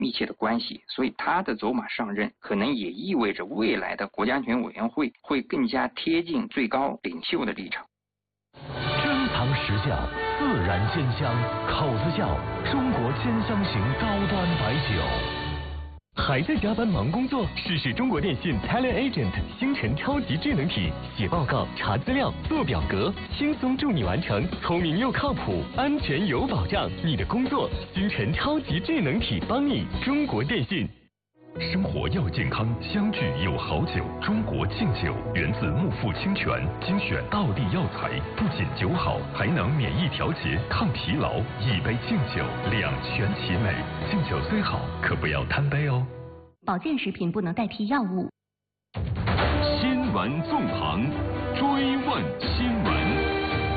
密切的关系，所以他的走马上任可能也意味着未来的国家安全委员会会更加贴近最高领袖的立场。 珍藏实窖，自然鲜香，口子窖，中国鲜香型高端白酒。还在加班忙工作？试试中国电信 TeleAgent 星辰超级智能体，写报告、查资料、做表格，轻松助你完成，聪明又靠谱，安全有保障。你的工作，星辰超级智能体帮你。中国电信。 生活要健康，相聚有好酒。中国敬酒源自木富清泉，精选道地药材，不仅酒好，还能免疫调节、抗疲劳。一杯敬酒，两全其美。敬酒虽好，可不要贪杯哦。 保健食品不能代替药物。 新闻纵横，追问新闻。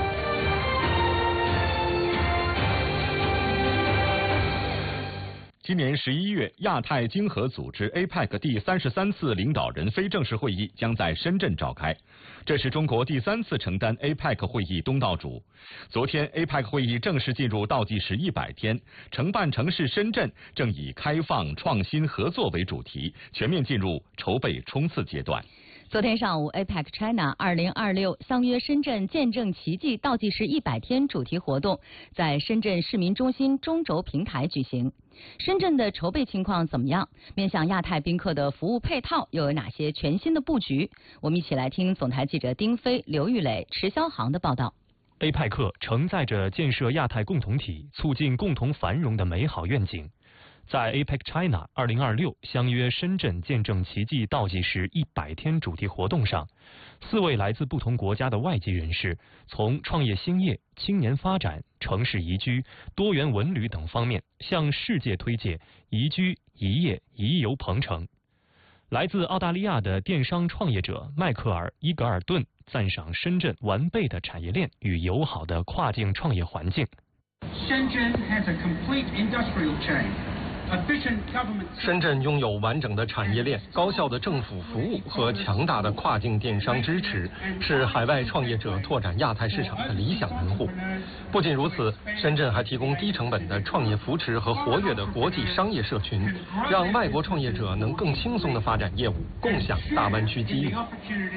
今年11月，亚太经合组织 APEC 第33次领导人非正式会议将在深圳召开，这是中国第3次承担 APEC 会议东道主。昨天 APEC 会议正式进入倒计时100天，承办城市深圳正以开放、创新、合作为主题，全面进入筹备冲刺阶段。 昨天上午 ，APEC China 2026相约深圳见证奇迹倒计时100天主题活动在深圳市民中心中轴平台举行。深圳的筹备情况怎么样？面向亚太宾客的服务配套又有哪些全新的布局？我们一起来听总台记者丁飞、刘玉磊、池霄航的报道。 APEC 承载着建设亚太共同体、促进共同繁荣的美好愿景。在 APEC China 2026相约深圳见证奇迹倒计时100天主题活动上，4位来自不同国家的外籍人士，从创业兴业、青年发展、城市宜居、多元文旅等方面向世界推介宜居、宜业、宜游鹏程。来自澳大利亚的电商创业者迈克尔·伊格尔顿赞赏深圳完备的产业链与友好的跨境创业环境。 Shenzhen has a complete industrial chain. 深圳拥有完整的产业链、高效的政府服务和强大的跨境电商支持，是海外创业者拓展亚太市场的理想门户。不仅如此，深圳还提供低成本的创业扶持和活跃的国际商业社群，让外国创业者能更轻松地发展业务，共享大湾区机遇。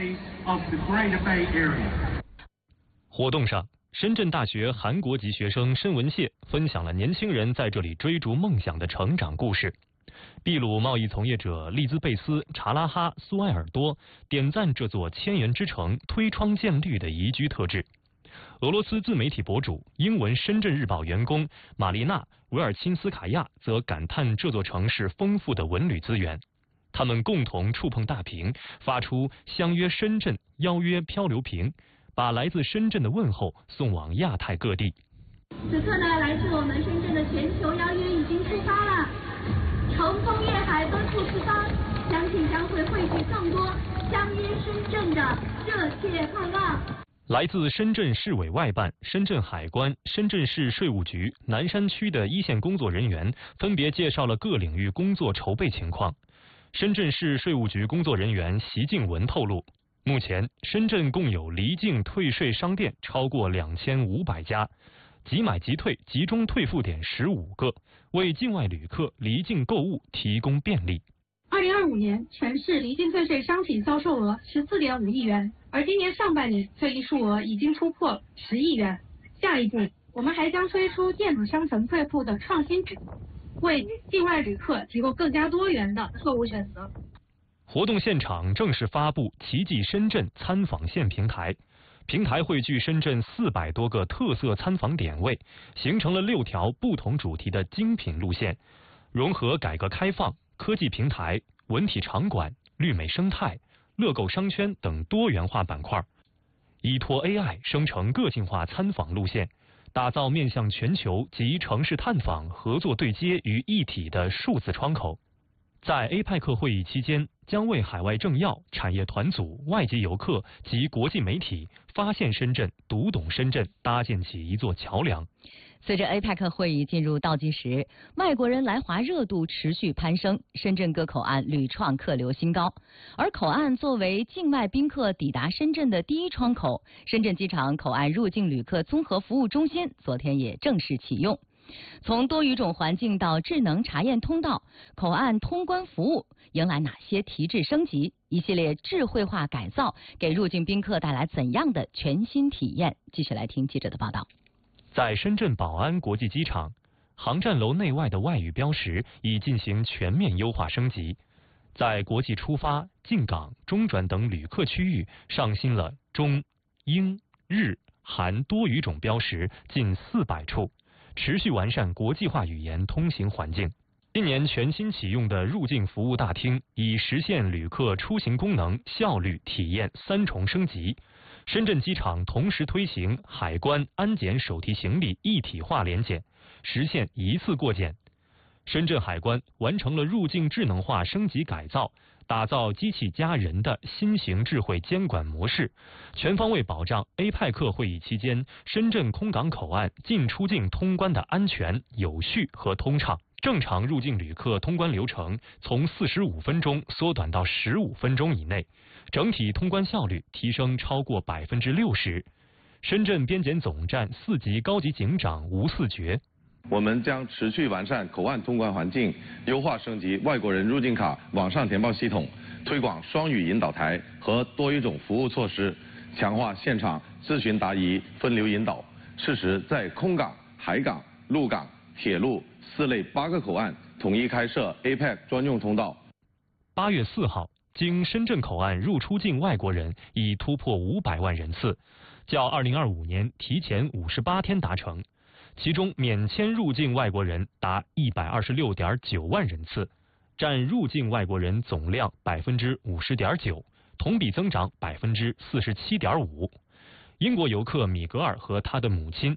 活动上，深圳大学韩国籍学生申文谢分享了年轻人在这里追逐梦想的成长故事。秘鲁贸易从业者利兹贝斯、查拉哈、苏埃尔多点赞这座千元之城推窗见绿的宜居特质。俄罗斯自媒体博主、英文《深圳日报》员工玛丽娜·维尔钦斯卡亚则感叹这座城市丰富的文旅资源。他们共同触碰大屏，发出相约深圳，邀约漂流瓶，把来自深圳的问候送往亚太各地。 此刻呢，来自我们深圳的全球邀约已经出发了，乘风越海，奔赴四方，相信将会汇聚更多相约深圳的热切盼望。 来自深圳市委外办、深圳海关、深圳市税务局、南山区的一线工作人员分别介绍了各领域工作筹备情况。深圳市税务局工作人员席静文透露，目前深圳共有离境退税商店超过2500家，即买即退集中退付点15个，为境外旅客离境购物提供便利。 2025年全市离境退税商品销售额14.5亿元，而今年上半年退役数额已经突破10亿元。下一步，我们还将推出电子商城退付的创新指南，为境外旅客提供更加多元的购物选择。 活动现场正式发布奇迹深圳参访线平台，平台汇聚深圳400多个特色参访点位，形成了6条不同主题的精品路线，融合改革开放、科技平台、文体场馆、绿美生态、乐购商圈等多元化板块，依托 AI 生成个性化参访路线，打造面向全球及城市探访合作对接于一体的数字窗口。在 APEC 会议期间，将为海外政要、产业团组、外籍游客及国际媒体发现深圳、读懂深圳搭建起一座桥梁。 随着 APEC 会议进入倒计时，外国人来华热度持续攀升，深圳各口岸屡创客流新高。而口岸作为境外宾客抵达深圳的第一窗口，深圳机场口岸入境旅客综合服务中心昨天也正式启用。 从多语种环境到智能查验通道，口岸通关服务迎来哪些提质升级？一系列智慧化改造给入境宾客带来怎样的全新体验？继续来听记者的报道。 在深圳宝安国际机场，航站楼内外的外语标识已进行全面优化升级。在国际出发、进港、中转等旅客区域上新了中、英、日、韩多语种标识近400处，持续完善国际化语言通行环境。今年全新启用的入境服务大厅已实现旅客出行功能、效率、体验3重升级。深圳机场同时推行海关、安检手提行李一体化联检，实现一次过检。深圳海关完成了入境智能化升级改造，打造机器加人的新型智慧监管模式，全方位保障 APEC 会议期间深圳空港口岸进出境通关的安全、有序和通畅。正常入境旅客通关流程从45分钟缩短到15分钟以内，整体通关效率提升超过60%。深圳边检总站4级高级警长吴四觉。 我们将持续完善口岸通关环境，优化升级外国人入境卡网上填报系统，推广双语引导台和多语种服务措施，强化现场咨询答疑、分流引导。适时在空港、海港、陆港、铁路4类8个口岸统一开设 APEC 专用通道。 8月4号，经深圳口岸入出境外国人已突破500万人次，较2025年提前58天达成。其中免签入境外国人达126.9万人次，占入境外国人总量50.9%，同比增长47.5%。英国游客米格尔和他的母亲。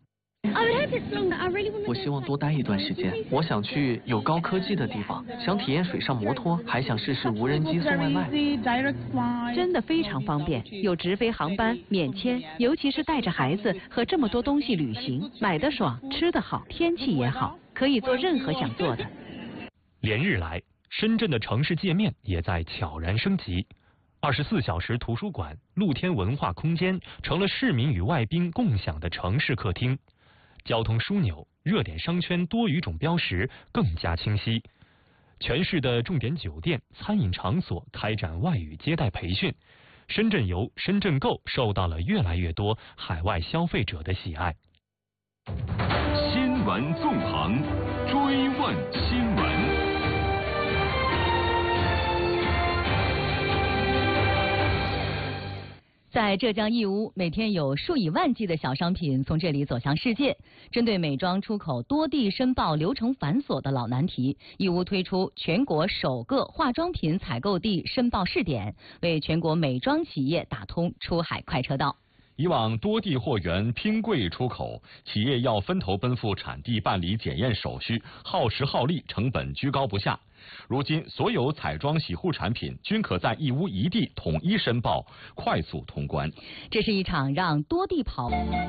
我希望多待一段时间，我想去有高科技的地方，想体验水上摩托，还想试试无人机送外卖。 真的非常方便，有直飞航班，免签，尤其是带着孩子和这么多东西旅行，买得爽，吃得好，天气也好，可以做任何想做的。 连日来，深圳的城市界面也在悄然升级。24小时图书馆、露天文化空间成了市民与外宾共享的城市客厅。交通枢纽、热点商圈多语种标识更加清晰。全市的重点酒店、餐饮场所开展外语接待培训。深圳游、深圳购受到了越来越多海外消费者的喜爱。 新闻纵横，追问新闻。 在浙江义乌，每天有数以万计的小商品从这里走向世界。针对美妆出口多地申报流程繁琐的老难题，义乌推出全国首个化妆品采购地申报试点，为全国美妆企业打通出海快车道。 以往多地货源拼柜出口，企业要分头奔赴产地办理检验手续，耗时耗力，成本居高不下。如今，所有彩妆洗护产品均可在义乌一地统一申报，快速通关。 这是一场让多地跑。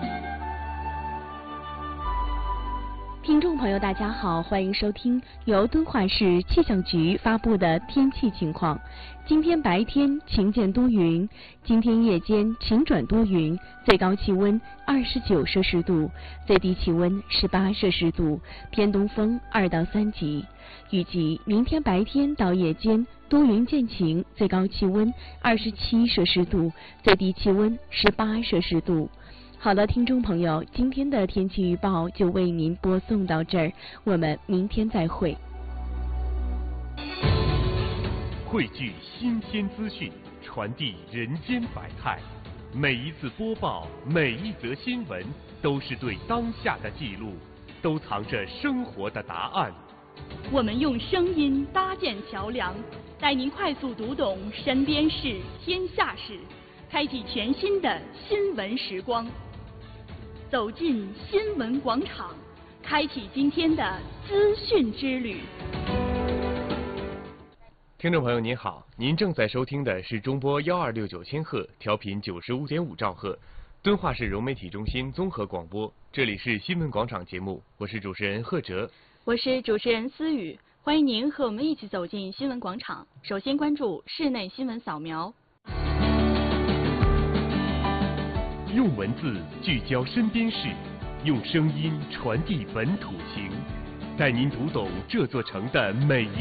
听众朋友，大家好，欢迎收听由敦化市气象局发布的天气情况。今天白天晴见多云，今天夜间晴转多云，最高气温29摄氏度，最低气温18摄氏度，偏东风2到3级。预计明天白天到夜间多云见晴，最高气温27摄氏度，最低气温18摄氏度。好的，听众朋友，今天的天气预报就为您播送到这儿，我们明天再会。 汇聚新鲜资讯，传递人间百态，每一次播报，每一则新闻，都是对当下的记录，都藏着生活的答案。 我们用声音搭建桥梁，带您快速读懂身边事、天下事，开启全新的新闻时光。走进新闻广场，开启今天的资讯之旅。 听众朋友您好，您正在收听的是中波1269千赫，调频95.5兆赫，敦化市融媒体中心综合广播，这里是新闻广场节目，我是主持人贺哲， 我是主持人思雨，欢迎您和我们一起走进新闻广场。首先关注室内新闻扫描。 用文字聚焦身边事， 用声音传递本土情，带您读懂这座城的每一